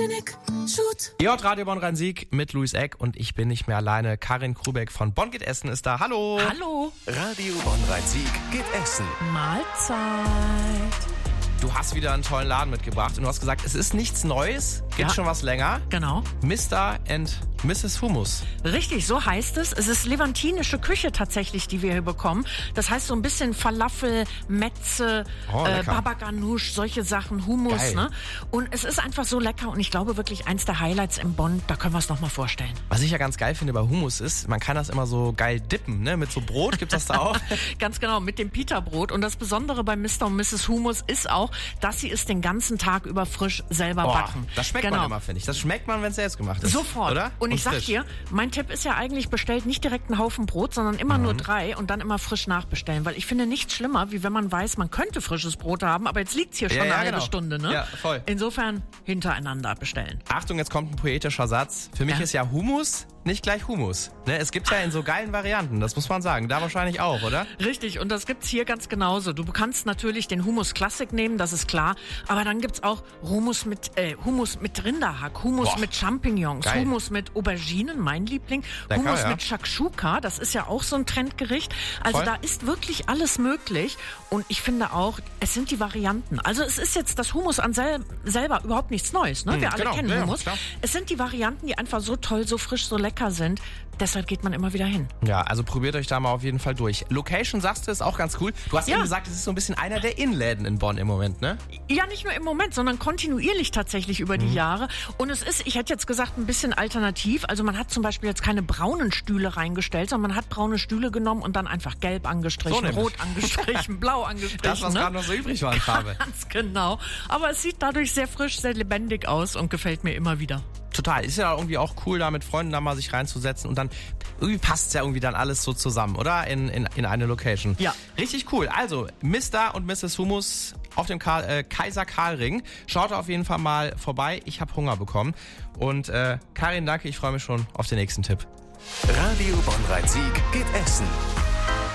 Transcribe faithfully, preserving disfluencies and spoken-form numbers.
Genick, shoot. J Radio Bonn Rhein-Sieg mit Luis Eck und ich bin nicht mehr alleine. Karin Krubeck von Bonn geht essen ist da. Hallo. Hallo. Radio Bonn Rhein-Sieg geht essen. Mahlzeit. Du hast wieder einen tollen Laden mitgebracht und du hast gesagt, es ist nichts Neues, gibt Ja. schon was länger. Genau. Mister and Misses Hummus. Richtig, so heißt es. Es ist levantinische Küche tatsächlich, die wir hier bekommen. Das heißt so ein bisschen Falafel, Metze, Oh, äh, lecker. Baba Ganoush, solche Sachen, Hummus. Geil. Ne? Und es ist einfach so lecker und ich glaube wirklich eins der Highlights in Bonn. Da können wir es nochmal vorstellen. Was ich ja ganz geil finde bei Hummus ist, man kann das immer so geil dippen, ne? Mit so Brot gibt's das da auch. Ganz genau, mit dem Pita-Brot. Und das Besondere bei Mister und Misses Hummus ist auch, dass sie es den ganzen Tag über frisch selber Oh, backen. das schmeckt genau. man immer, finde ich. Das schmeckt man, wenn es selbst gemacht ist. Sofort. Oder? Und ich sag frisch. dir, mein Tipp ist ja eigentlich, bestellt nicht direkt einen Haufen Brot, sondern immer Mhm. nur drei und dann immer frisch nachbestellen. Weil ich finde nichts schlimmer, wie wenn man weiß, man könnte frisches Brot haben, aber jetzt liegt's hier schon Ja, ja, eine halbe genau. Stunde. Ne? Ja, voll. Insofern hintereinander bestellen. Achtung, jetzt kommt ein poetischer Satz. Für mich Ja. ist ja Hummus nicht gleich Hummus. Ne? Es gibt's ja in so geilen Varianten, das muss man sagen. Da wahrscheinlich auch, oder? Richtig, und das gibt's hier ganz genauso. Du kannst natürlich den Hummus Classic nehmen, das ist klar, aber dann gibt's auch Hummus mit äh, Hummus mit Rinderhack, Hummus Boah. mit Champignons, Geil. Hummus mit Auberginen, mein Liebling, Lecker, Hummus ja. mit Shakshuka, das ist ja auch so ein Trendgericht. Also Voll. da ist wirklich alles möglich und ich finde auch, es sind die Varianten. Also es ist jetzt das Hummus an sel selber überhaupt nichts Neues, ne? Wir Hm, alle genau. kennen Ja, ja, Hummus. klar. Es sind die Varianten, die einfach so toll, so frisch, so lecker sind. Deshalb geht man immer wieder hin. Ja, also probiert euch da mal auf jeden Fall durch. Location, sagst du, ist auch ganz cool. Du hast Ja. eben gesagt, es ist so ein bisschen einer der Innenläden in Bonn im Moment, ne? Ja, nicht nur im Moment, sondern kontinuierlich tatsächlich über die Jahre. Und es ist, ich hätte jetzt gesagt, ein bisschen alternativ. Also man hat zum Beispiel jetzt keine braunen Stühle reingestellt, sondern man hat braune Stühle genommen und dann einfach gelb angestrichen, So nämlich. rot angestrichen, blau angestrichen. Das, was ne? gerade noch so übrig war an Farbe. Ganz genau. Aber es sieht dadurch sehr frisch, sehr lebendig aus und gefällt mir immer wieder. Total. Ist ja irgendwie auch cool, da mit Freunden da mal sich reinzusetzen und dann irgendwie passt ja irgendwie dann alles so zusammen, oder? In, in, in eine Location. Ja. Richtig cool. Also, Mister und Misses Hummus auf dem Karl, äh, Kaiser Karl-Ring. Schaut auf jeden Fall mal vorbei. Ich habe Hunger bekommen. Und äh, Karin, danke. Ich freue mich schon auf den nächsten Tipp. Radio Bonn Rhein-Sieg geht essen.